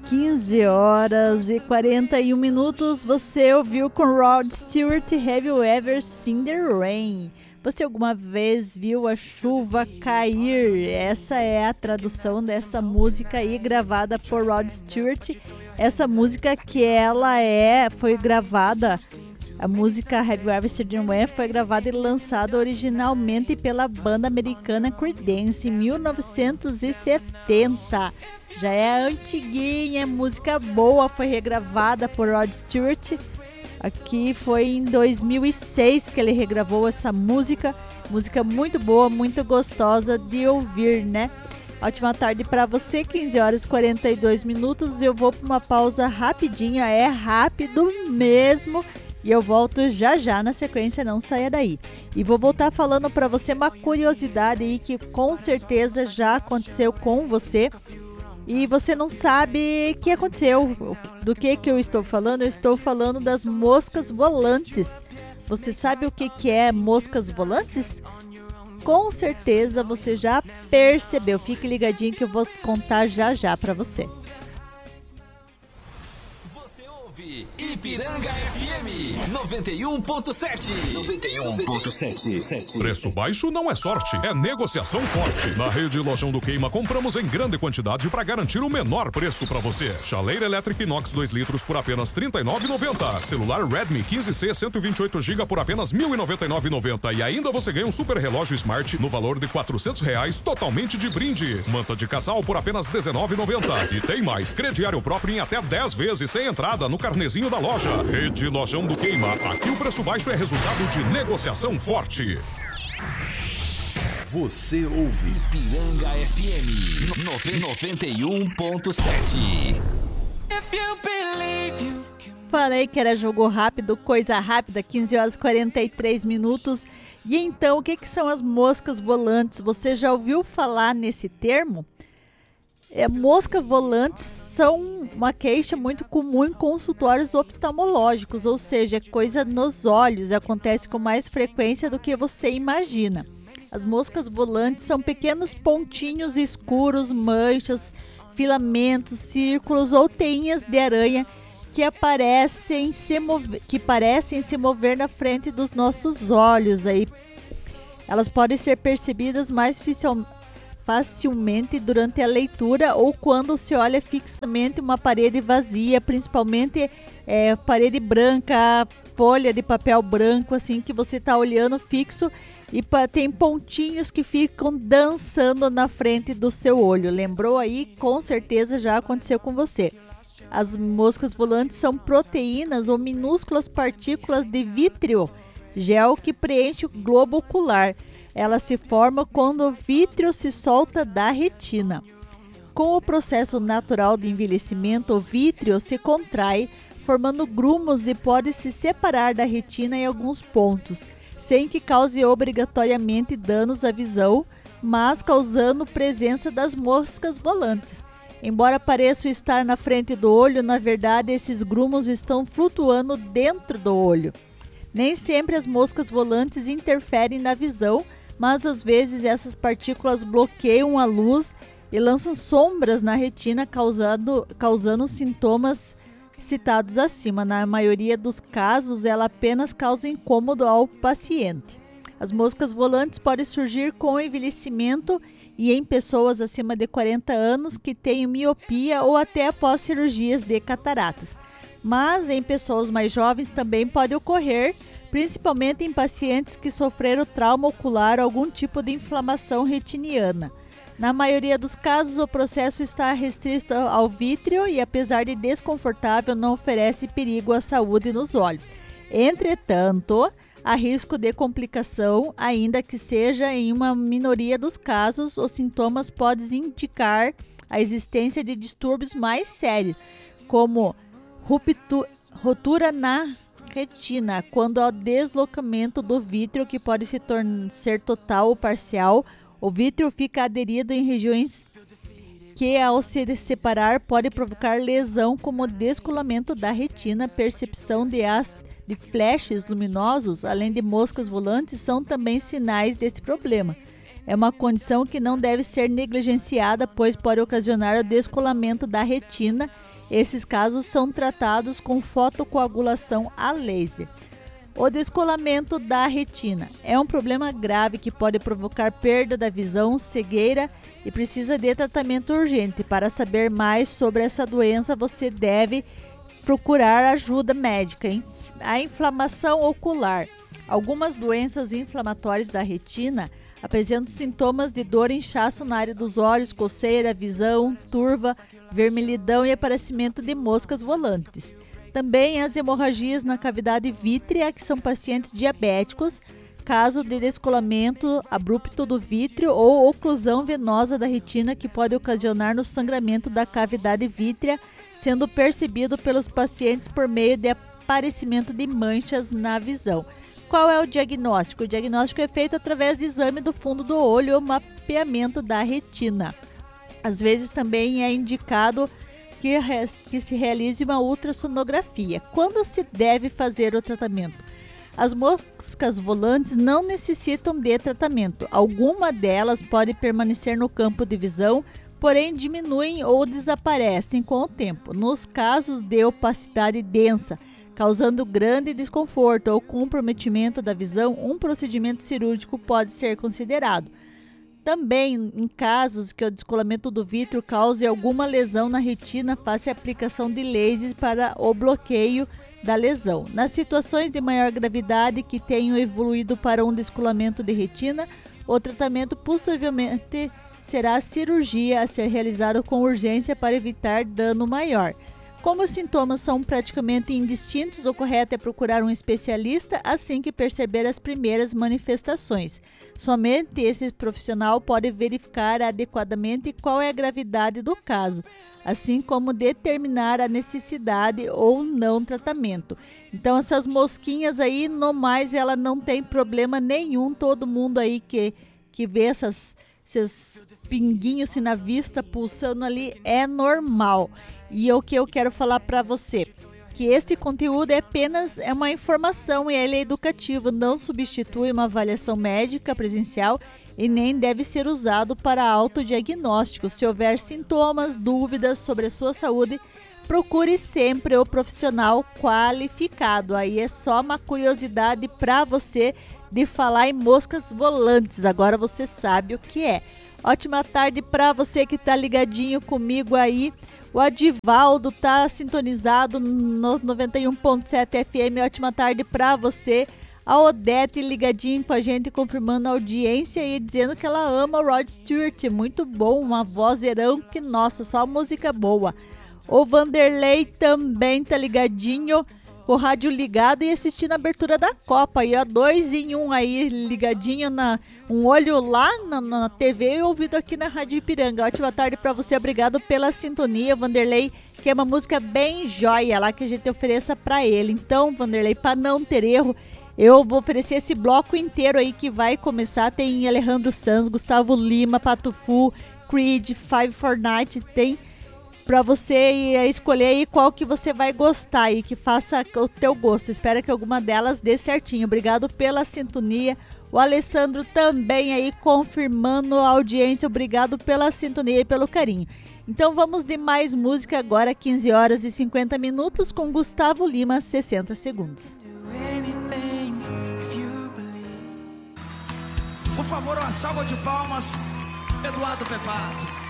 15 horas e 41 minutos, você ouviu com Rod Stewart, Have You Ever Seen the Rain? Você alguma vez viu a chuva cair? Essa é a tradução dessa música aí, gravada por Rod Stewart. Essa música que foi gravada, a música Have You Ever Seen the Rain foi gravada e lançada originalmente pela banda americana Creedence em 1970. Já é antiguinha, música boa, foi regravada por Rod Stewart. Aqui foi em 2006 que ele regravou essa música. Música muito boa, muito gostosa de ouvir, né? Ótima tarde para você, 15 horas e 42 minutos. Eu vou para uma pausa rapidinha, é rápido mesmo. E eu volto já já na sequência, não saia daí. E vou voltar falando para você uma curiosidade aí que com certeza já aconteceu com você. E você não sabe o que aconteceu. Do que eu estou falando? Eu estou falando das moscas volantes. Você sabe o que é moscas volantes? Com certeza você já percebeu. Fique ligadinho que eu vou contar já já para você. Ipiranga FM 91.7. 91.7. Preço baixo não é sorte, é negociação forte. Na rede Lojão do Queima compramos em grande quantidade para garantir o menor preço para você. Chaleira elétrica inox 2 litros por apenas R$ 39,90. Celular Redmi 15C 128GB por apenas R$ 1.099,90. E ainda você ganha um super relógio Smart no valor de R$ 400 totalmente de brinde. Manta de casal por apenas R$ 19,90. E tem mais, crediário próprio em até 10 vezes sem entrada no carnezinho da loja. Rede Lojão do Queima. Aqui o preço baixo é resultado de negociação forte. Você ouve Ipiranga FM 91.7. Falei que era jogo rápido, coisa rápida, 15 horas e 43 minutos. E então, o que são as moscas volantes? Você já ouviu falar nesse termo? Moscas volantes são uma queixa muito comum em consultórios oftalmológicos, ou seja, coisa nos olhos, acontece com mais frequência do que você imagina. As moscas volantes são pequenos pontinhos escuros, manchas, filamentos, círculos ou teinhas de aranha que parecem se mover na frente dos nossos olhos. Aí, elas podem ser percebidas mais facilmente durante a leitura ou quando se olha fixamente uma parede vazia, principalmente parede branca, folha de papel branco, assim, que você está olhando fixo e tem pontinhos que ficam dançando na frente do seu olho. Lembrou aí? Com certeza já aconteceu com você. As moscas volantes são proteínas ou minúsculas partículas de vítreo, gel que preenche o globo ocular. Ela se forma quando o vítreo se solta da retina. Com o processo natural de envelhecimento, o vítreo se contrai, formando grumos e pode se separar da retina em alguns pontos, sem que cause obrigatoriamente danos à visão, mas causando presença das moscas volantes. Embora pareçam estar na frente do olho, na verdade esses grumos estão flutuando dentro do olho. Nem sempre as moscas volantes interferem na visão, mas às vezes essas partículas bloqueiam a luz e lançam sombras na retina, causando sintomas citados acima. Na maioria dos casos, ela apenas causa incômodo ao paciente. As moscas volantes podem surgir com o envelhecimento e em pessoas acima de 40 anos que têm miopia ou até após cirurgias de cataratas. Mas em pessoas mais jovens também pode ocorrer, principalmente em pacientes que sofreram trauma ocular ou algum tipo de inflamação retiniana. Na maioria dos casos, o processo está restrito ao vítreo e, apesar de desconfortável, não oferece perigo à saúde nos olhos. Entretanto, há risco de complicação, ainda que seja em uma minoria dos casos, os sintomas podem indicar a existência de distúrbios mais sérios, como ruptura na retina, quando há deslocamento do vítreo, que pode ser total ou parcial. O vítreo fica aderido em regiões que, ao se separar, pode provocar lesão, como descolamento da retina. Percepção de flashes luminosos, além de moscas volantes, são também sinais desse problema. É uma condição que não deve ser negligenciada, pois pode ocasionar o descolamento da retina Esses casos são tratados com fotocoagulação a laser. O descolamento da retina é um problema grave que pode provocar perda da visão, cegueira e precisa de tratamento urgente. Para saber mais sobre essa doença, você deve procurar ajuda médica. A inflamação ocular. Algumas doenças inflamatórias da retina apresentam sintomas de dor e inchaço na área dos olhos, coceira, visão, turva, vermelhidão e aparecimento de moscas volantes. Também as hemorragias na cavidade vítrea, que são pacientes diabéticos, caso de descolamento abrupto do vítreo ou oclusão venosa da retina, que pode ocasionar no sangramento da cavidade vítrea, sendo percebido pelos pacientes por meio de aparecimento de manchas na visão. Qual é o diagnóstico? O diagnóstico é feito através de exame do fundo do olho ou mapeamento da retina. Às vezes também é indicado que se realize uma ultrassonografia. Quando se deve fazer o tratamento? As moscas volantes não necessitam de tratamento. Alguma delas pode permanecer no campo de visão, porém diminuem ou desaparecem com o tempo. Nos casos de opacidade densa, causando grande desconforto ou comprometimento da visão, um procedimento cirúrgico pode ser considerado. Também, em casos que o descolamento do vítreo cause alguma lesão na retina, faça a aplicação de lasers para o bloqueio da lesão. Nas situações de maior gravidade que tenham evoluído para um descolamento de retina, o tratamento possivelmente será a cirurgia a ser realizada com urgência para evitar dano maior. Como os sintomas são praticamente indistintos, o correto é procurar um especialista assim que perceber as primeiras manifestações. Somente esse profissional pode verificar adequadamente qual é a gravidade do caso, assim como determinar a necessidade ou não tratamento. Então essas mosquinhas aí, no mais, ela não tem problema nenhum. Todo mundo aí que vê esses pinguinhos assim na vista pulsando ali é normal. E o que eu quero falar para você, que este conteúdo é apenas uma informação e ele é educativo, não substitui uma avaliação médica presencial e nem deve ser usado para autodiagnóstico. Se houver sintomas, dúvidas sobre a sua saúde, procure sempre o profissional qualificado. Aí é só uma curiosidade para você de falar em moscas volantes, agora você sabe o que é. Ótima tarde para você que está ligadinho comigo aí. O Adivaldo tá sintonizado no 91.7 FM. Ótima tarde para você. A Odete ligadinho com a gente, confirmando a audiência e dizendo que ela ama o Rod Stewart. Muito bom, uma vozeirão que, nossa, só música boa. O Vanderlei também tá ligadinho, com o rádio ligado e assistindo a abertura da Copa. E ó, 2 em 1 aí, ligadinho, um olho lá na TV e ouvido aqui na Rádio Ipiranga. Ótima tarde para você, obrigado pela sintonia, Vanderlei, que é uma música bem joia lá que a gente ofereça para ele. Então, Vanderlei, para não ter erro, eu vou oferecer esse bloco inteiro aí que vai começar. Tem Alejandro Sanz, Gustavo Lima, Pato Fu, Creed, Five for Night, tem para você escolher aí qual que você vai gostar e que faça o teu gosto. Espero que alguma delas dê certinho. Obrigado pela sintonia. O Alessandro também aí confirmando a audiência. Obrigado pela sintonia e pelo carinho. Então vamos de mais música agora, 15 horas e 50 minutos com Gustavo Lima, 60 segundos. Por favor, uma salva de palmas, Eduardo Pepato.